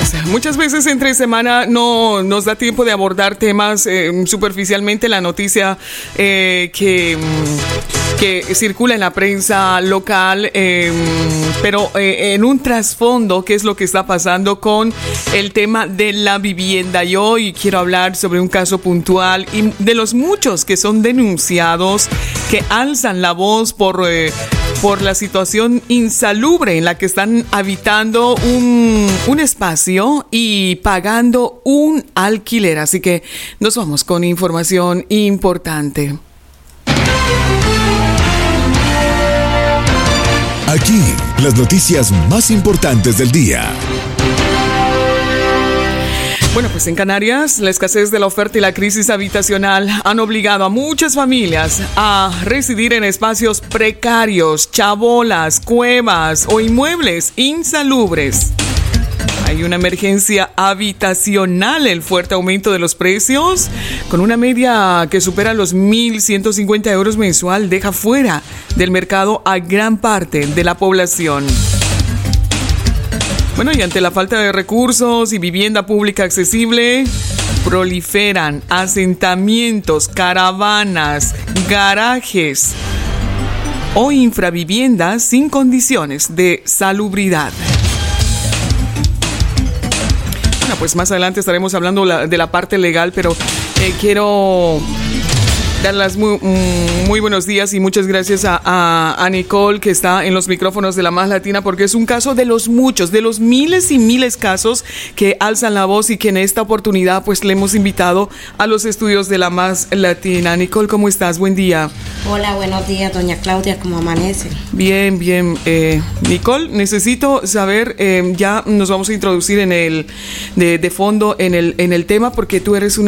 pues muchas veces entre semana no nos da tiempo de abordar temas superficialmente. La noticia que circula en la prensa local, pero en un trasfondo, ¿qué es lo que está pasando con el tema de la vivienda? Y hoy quiero hablar sobre un caso puntual y de los muchos que son denunciados, que alzan la voz por la situación insalubre en la que están habitando un espacio y pagando un alquiler. Así que nos vamos con información importante. Aquí, las noticias más importantes del día. Bueno, pues en Canarias, la escasez de la oferta y la crisis habitacional han obligado a muchas familias a residir en espacios precarios, chabolas, cuevas o inmuebles insalubres. Hay una emergencia habitacional, el fuerte aumento de los precios, con una media que supera los 1.150 euros mensual, deja fuera del mercado a gran parte de la población. Bueno, y ante la falta de recursos y vivienda pública accesible, proliferan asentamientos, caravanas, garajes o infraviviendas sin condiciones de salubridad. Bueno, pues más adelante estaremos hablando de la parte legal, pero quiero darles muy buenos días y muchas gracias a Nicole, que está en los micrófonos de La Más Latina, porque es un caso de los muchos, de los miles y miles casos que alzan la voz y que en esta oportunidad pues le hemos invitado a los estudios de La Más Latina. Nicole, ¿cómo estás? Buen día. Hola, buenos días, doña Claudia, ¿cómo amanece? Bien. Nicole, necesito saber, ya nos vamos a introducir de fondo en el tema, porque tú eres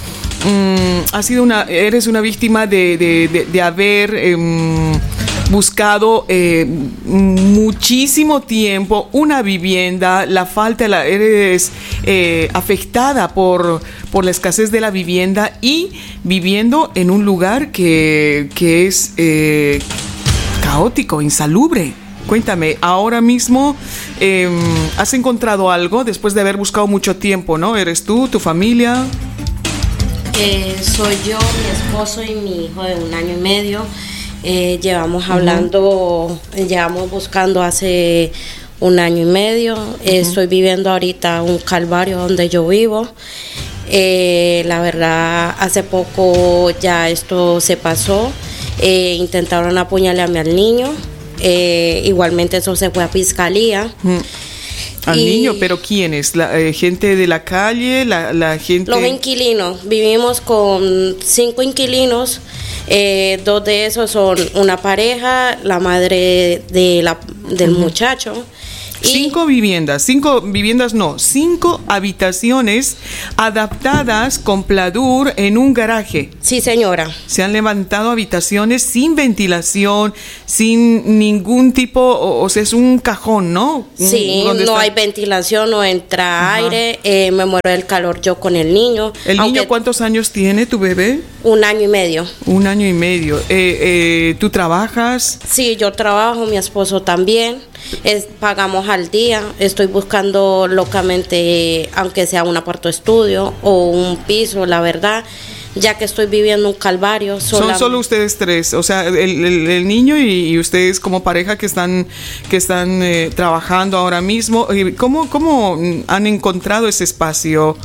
eres una víctima de haber buscado muchísimo tiempo una vivienda, eres afectada por la escasez de la vivienda y viviendo en un lugar que es caótico, insalubre. Cuéntame, ahora mismo ¿has encontrado algo después de haber buscado mucho tiempo, no? ¿Eres tú, tu familia? Soy yo, mi esposo y mi hijo de 1 año y medio. Llevamos buscando hace 1 año y medio. Estoy viviendo ahorita un calvario donde yo vivo. La verdad, hace poco ya esto se pasó. Intentaron apuñalarme al niño. Igualmente eso se fue a fiscalía. Al niño, pero ¿quiénes? ¿La gente de la calle? La gente... Los inquilinos. Vivimos con 5 inquilinos. 2 de esos son una pareja, la madre del muchacho. 5 habitaciones adaptadas con pladur en un garaje. Sí, señora. Se han levantado habitaciones sin ventilación, sin ningún tipo, o sea, es un cajón, ¿no? Sí, no hay ventilación, no entra aire, me muero del calor yo con el niño. ¿El niño cuántos años tiene, tu bebé? 1 año y medio. 1 año y medio. ¿Tú trabajas? Sí, yo trabajo, mi esposo también. Pagamos al día. Estoy buscando locamente, aunque sea un aparto estudio o un piso, la verdad, ya que estoy viviendo un calvario. Son solo ustedes 3, o sea, el niño y ustedes como pareja que están trabajando ahora mismo. ¿Cómo han encontrado ese espacio?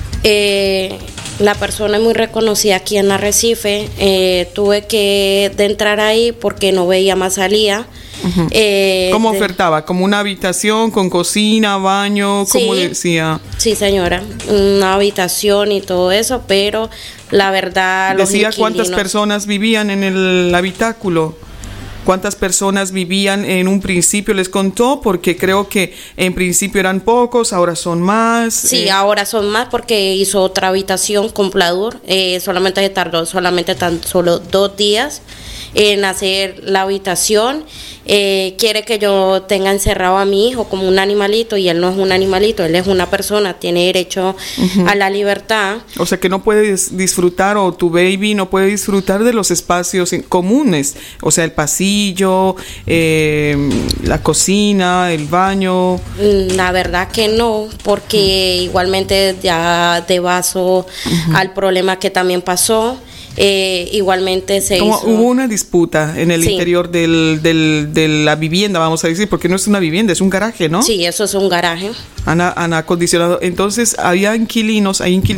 La persona es muy reconocida aquí en Arrecife. Tuve que entrar ahí porque no veía más salida. Uh-huh. ¿Cómo ofertaba? ¿Como una habitación con cocina, baño? ¿Cómo decía? Sí, señora, una habitación y todo eso, pero la verdad... ¿Decía cuántas personas vivían en el habitáculo? ¿Cuántas personas vivían en un principio? ¿Les contó? Porque creo que en principio eran pocos, ahora son más. Sí, ahora son más porque hizo otra habitación con pladur. Solamente se tardó tan solo 2 días. en hacer la habitación. Quiere que yo tenga encerrado a mi hijo como un animalito, y él no es un animalito, él es una persona, tiene derecho a la libertad. O sea que no puedes disfrutar, o tu baby no puede disfrutar de los espacios comunes, o sea, el pasillo, la cocina, el baño. La verdad que no, porque igualmente ya de vaso al problema que también pasó, igualmente se hizo. Hubo una disputa en el interior de la vivienda, vamos a decir, porque no es una vivienda, es un garaje, ¿no? Sí, eso es un garaje. Han acondicionado. Entonces, hay inquilinos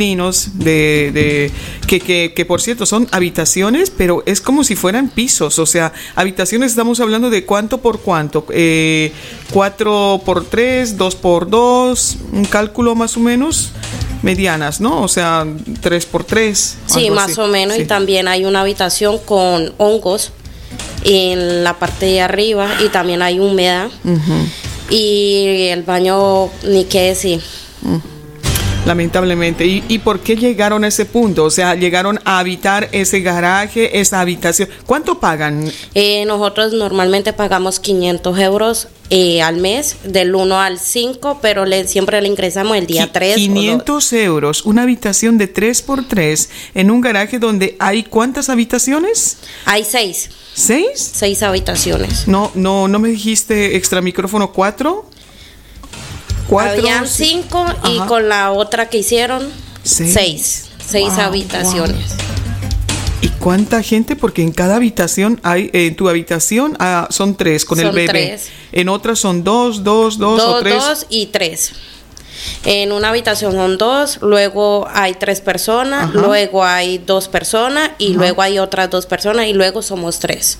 que por cierto son habitaciones, pero es como si fueran pisos. O sea, habitaciones, estamos hablando de cuánto por cuánto, 4 por 3, 2 por 2, un cálculo más o menos, medianas, ¿no? O sea, 3 por 3. Sí, más así, o menos. Sí. Y también hay una habitación con hongos en la parte de arriba, y también hay humedad. Y el baño, ni qué decir. Lamentablemente. ¿Y por qué llegaron a ese punto? O sea, llegaron a habitar ese garaje, esa habitación. ¿Cuánto pagan? Nosotros normalmente pagamos 500 euros al mes, del 1 al 5, pero siempre le ingresamos el día 3. 500 euros, una habitación de 3x3 en un garaje donde hay ¿cuántas habitaciones? Hay 6. ¿6? 6 habitaciones. No me dijiste extra micrófono 4. Habían 5 y con la otra que hicieron 6 habitaciones. Wow. ¿Y cuánta gente? Porque en cada habitación hay, en tu habitación son 3 con el bebé. 3. En otras son 2 o 3. 2 y 3. En una habitación son 2, luego hay 3 personas, luego hay 2 personas y luego hay otras 2 personas y luego somos 3.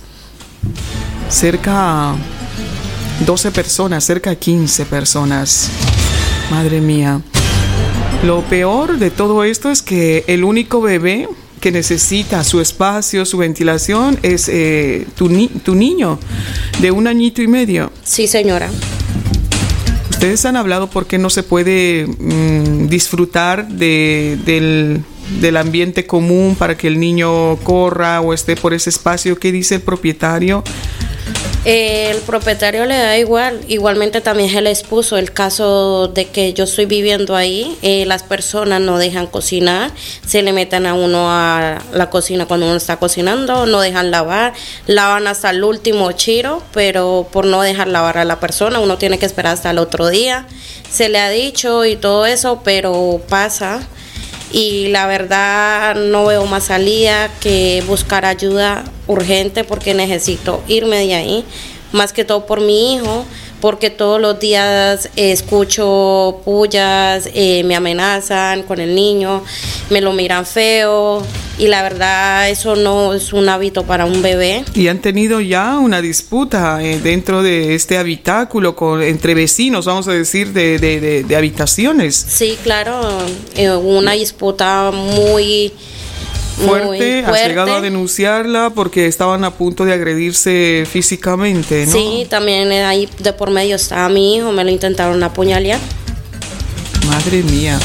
Cerca 12 personas, cerca 15 personas. Madre mía. Lo peor de todo esto es que el único bebé que necesita su espacio, su ventilación, es tu niño de 1 añito y medio. Sí, señora. ¿Ustedes han hablado por qué no se puede disfrutar del ambiente común para que el niño corra o esté por ese espacio? ¿Qué dice el propietario? El propietario le da igual. Igualmente también se les puso el caso de que yo estoy viviendo ahí. Las personas no dejan cocinar, se le meten a uno a la cocina cuando uno está cocinando, no dejan lavar, lavan hasta el último chiro, pero por no dejar lavar a la persona uno tiene que esperar hasta el otro día. Se le ha dicho y todo eso, pero pasa. Y la verdad no veo más salida que buscar ayuda urgente, porque necesito irme de ahí, más que todo por mi hijo, porque todos los días escucho pullas, me amenazan con el niño, me lo miran feo, y la verdad eso no es un hábito para un bebé. ¿Y han tenido ya una disputa dentro de este habitáculo entre vecinos, vamos a decir, de habitaciones? Sí, claro, una disputa muy fuerte. ¿Has llegado a denunciarla porque estaban a punto de agredirse físicamente, no? Sí, también ahí de por medio estaba mi hijo, me lo intentaron apuñalar. Madre mía.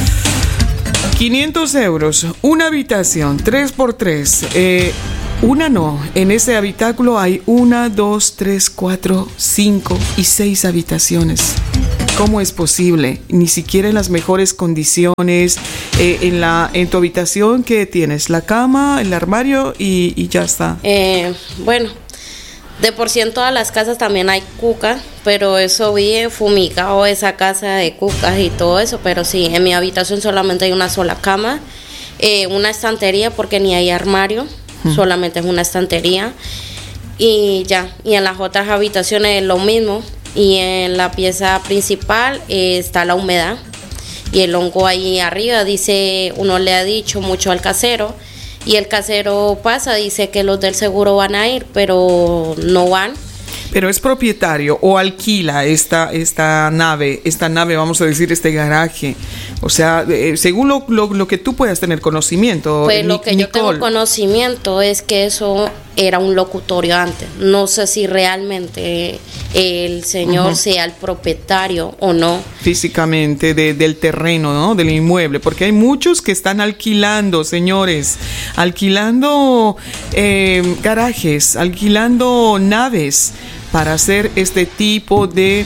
500 euros, una habitación, 3x3. En ese habitáculo hay 1, 2, 3, 4, 5 y 6 habitaciones. ¿Cómo es posible? Ni siquiera en las mejores condiciones. En tu habitación, ¿qué tienes? La cama, el armario y ya está. Bueno, de por sí en todas las casas también hay cucas, pero eso bien fumigado, esa casa de cucas y todo eso. Pero sí, en mi habitación solamente hay una sola cama, una estantería, porque ni hay armario, solamente es una estantería. Y ya, y en las otras habitaciones es lo mismo. Y en la pieza principal está la humedad y el hongo ahí arriba. Dice, uno le ha dicho mucho al casero, y el casero pasa, dice que los del seguro van a ir, pero no van. Pero es propietario o alquila esta nave, vamos a decir, este garaje. O sea, según lo que tú puedas tener conocimiento. Pues lo que yo tengo conocimiento es que eso era un locutorio antes. No sé si realmente el señor sea el propietario o no. Físicamente del terreno, ¿no? Del inmueble, porque hay muchos que están alquilando, señores, alquilando garajes, alquilando naves para hacer este tipo de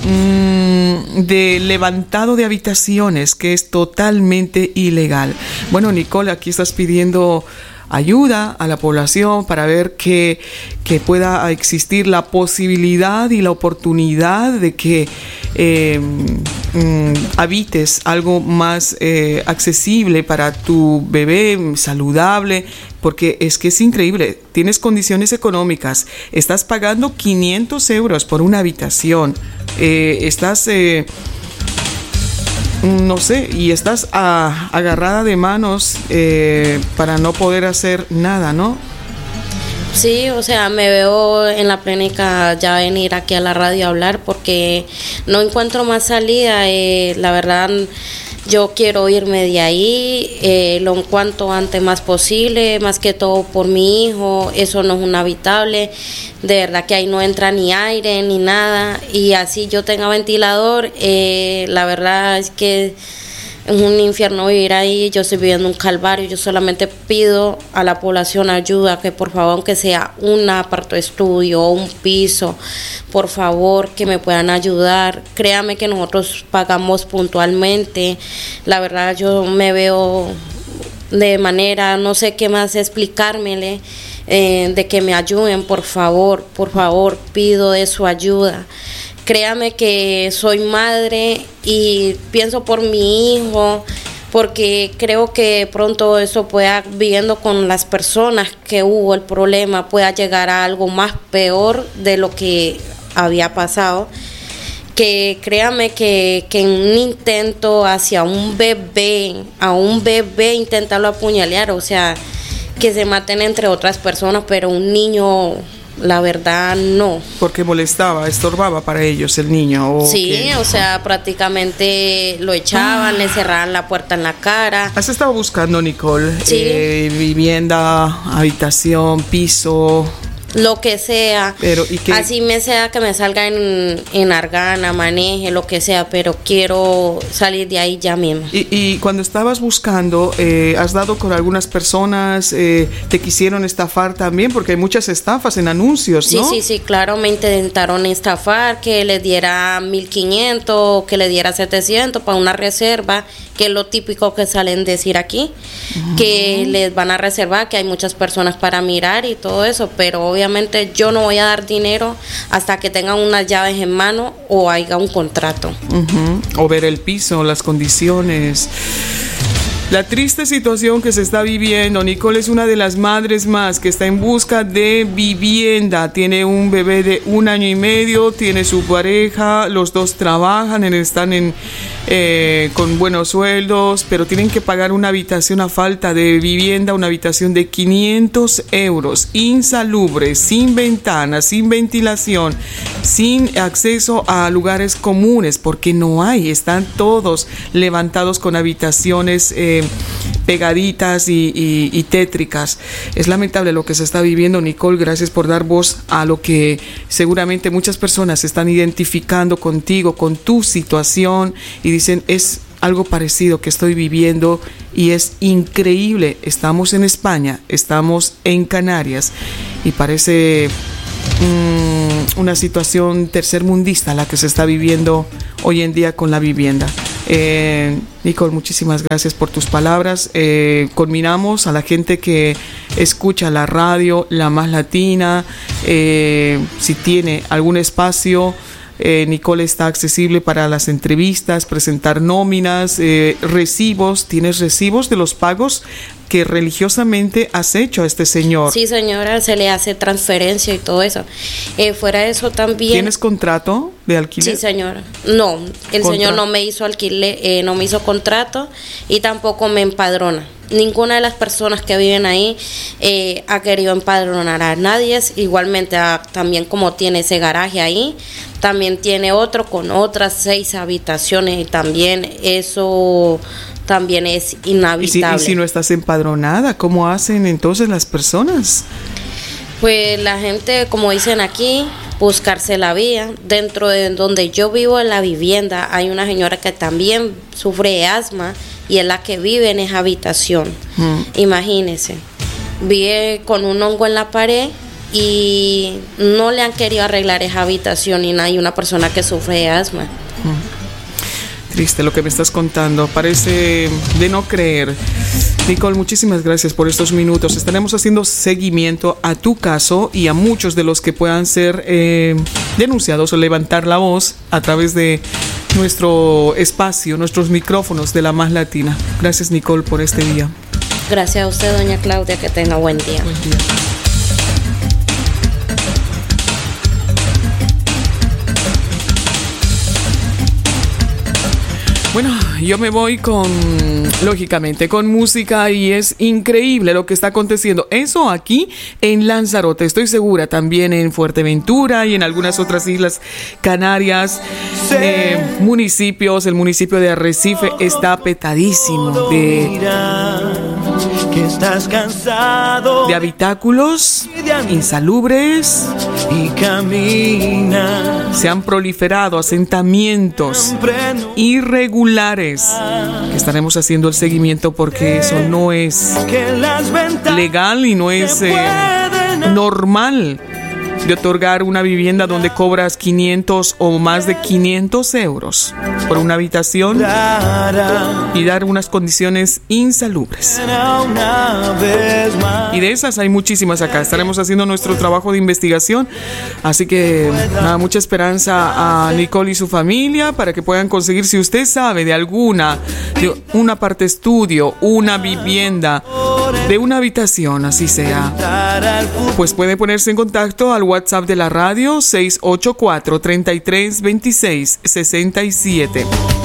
levantado de habitaciones, que es totalmente ilegal. Bueno, Nicole, aquí estás pidiendo ayuda a la población para ver que pueda existir la posibilidad y la oportunidad de que habites algo más accesible para tu bebé, saludable, porque es que es increíble. Tienes condiciones económicas, estás pagando 500 euros por una habitación, estás no sé, y estás agarrada de manos para no poder hacer nada, ¿no? Sí, o sea, me veo en la clínica ya venir aquí a la radio a hablar porque no encuentro más salida. La verdad, yo quiero irme de ahí lo cuanto antes más posible, más que todo por mi hijo. Eso no es un habitable, de verdad que ahí no entra ni aire ni nada, y así yo tenga ventilador, la verdad es que es un infierno vivir ahí. Yo estoy viviendo un calvario. Yo solamente pido a la población ayuda, que por favor, aunque sea un aparto estudio o un piso, por favor, que me puedan ayudar. Créame que nosotros pagamos puntualmente. La verdad, yo me veo de manera, no sé qué más explicármele, de que me ayuden, por favor, pido de su ayuda. Créame que soy madre y pienso por mi hijo, porque creo que pronto eso pueda, viviendo con las personas que hubo el problema, pueda llegar a algo más peor de lo que había pasado. Que créame que en un intento hacia un bebé, intentarlo apuñalear, o sea, que se maten entre otras personas, pero un niño, la verdad, no. Porque molestaba, estorbaba para ellos el niño. ¿O sí, qué? O sea, prácticamente lo echaban, le cerraban la puerta en la cara. ¿Has estado buscando, Nicole? Sí. Vivienda, habitación, piso, lo que sea, pero ¿y qué? Así me sea que me salga en Argana, maneje, lo que sea, pero quiero salir de ahí ya mismo. Y cuando estabas buscando, ¿has dado con algunas personas? ¿Te quisieron estafar también? Porque hay muchas estafas en anuncios, ¿no? Sí, claro, me intentaron estafar, que le diera 1.500, que le diera 700 para una reserva, que es lo típico que salen decir aquí, que les van a reservar, que hay muchas personas para mirar y todo eso, pero obviamente yo no voy a dar dinero hasta que tengan unas llaves en mano o haya un contrato. O ver el piso, las condiciones. La triste situación que se está viviendo. Nicole es una de las madres más que está en busca de vivienda. Tiene un bebé de 1 año y medio, tiene su pareja, los dos trabajan, están con buenos sueldos, pero tienen que pagar una habitación a falta de vivienda, una habitación de 500 euros, insalubre, sin ventanas, sin ventilación, sin acceso a lugares comunes, porque no hay, están todos levantados con habitaciones pegaditas y tétricas. Es lamentable lo que se está viviendo, Nicole. Gracias por dar voz a lo que seguramente muchas personas se están identificando contigo, con tu situación, y dicen, es algo parecido que estoy viviendo y es increíble. Estamos en España, estamos en Canarias y parece una situación tercermundista la que se está viviendo hoy en día con la vivienda. Nicole, muchísimas gracias por tus palabras. Conminamos a la gente que escucha la radio, la más latina, si tiene algún espacio, Nicole está accesible para las entrevistas, presentar nóminas, recibos. ¿Tienes recibos de los pagos que religiosamente has hecho a este señor? Sí, señora, se le hace transferencia y todo eso. Fuera de eso también... ¿Tienes contrato de alquiler? Sí, señora. No, el señor no me hizo alquiler, no me hizo contrato y tampoco me empadrona. Ninguna de las personas que viven ahí ha querido empadronar a nadie. Igualmente, también como tiene ese garaje ahí, también tiene otro con otras 6 habitaciones y también eso también es inhabitable. ¿Y si no estás empadronada, cómo hacen entonces las personas? Pues la gente, como dicen aquí, buscarse la vía. Dentro de donde yo vivo, en la vivienda, hay una señora que también sufre de asma y es la que vive en esa habitación. Imagínense, vive con un hongo en la pared y no le han querido arreglar esa habitación y hay una persona que sufre de asma. Triste lo que me estás contando, parece de no creer. Nicole, muchísimas gracias por estos minutos. Estaremos haciendo seguimiento a tu caso y a muchos de los que puedan ser denunciados o levantar la voz a través de nuestro espacio, nuestros micrófonos de La Más Latina. Gracias, Nicole, por este día. Gracias a usted, doña Claudia, que tenga buen día. Buen día. Bueno, yo me voy lógicamente, con música y es increíble lo que está aconteciendo. Eso aquí en Lanzarote, estoy segura, también en Fuerteventura y en algunas otras islas Canarias, municipios. El municipio de Arrecife está petadísimo de habitáculos insalubres y se han proliferado asentamientos irregulares. Estaremos haciendo el seguimiento porque eso no es legal y no es normal de otorgar una vivienda donde cobras 500 o más de 500 euros por una habitación y dar unas condiciones insalubres. Y de esas hay muchísimas acá. Estaremos haciendo nuestro trabajo de investigación, así que nada, mucha esperanza a Nicole y su familia para que puedan conseguir, si usted sabe de una parte estudio, una vivienda de una habitación, así sea, pues puede ponerse en contacto al WhatsApp de la radio 684-3326-67.